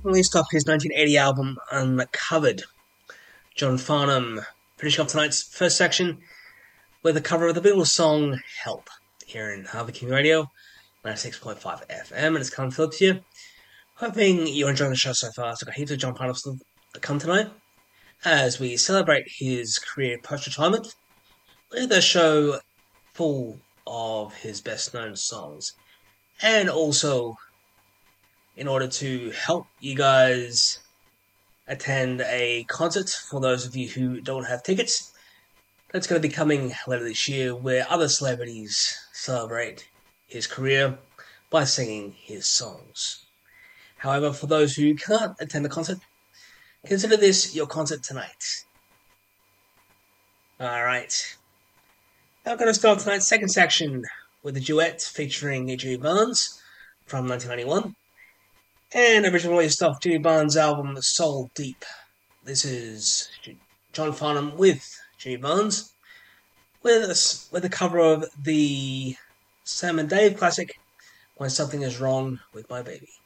released off his 1980 album Uncovered. John Farnham finishing off tonight's first section with a cover of the Beatles song Help here in Harvey King Radio, 96.5 FM, and it's Colin Phillips here. Hoping you're enjoying the show so far. So, got heaps of John Farnham still to come tonight as we celebrate his career post-retirement with a show full of his best-known songs. And also, in order to help you guys attend a concert for those of you who don't have tickets, that's going to be coming later this year, where other celebrities celebrate his career by singing his songs. However, for those who can't attend the concert, consider this your concert tonight. Alright. Now I'm going to start tonight's second section with a duet featuring Jimmy Barnes from 1991, and originally released off Jimmy Barnes' album Soul Deep. This is John Farnham with Jimmy Barnes with a cover of the Sam and Dave classic When Something Is Wrong with My Baby.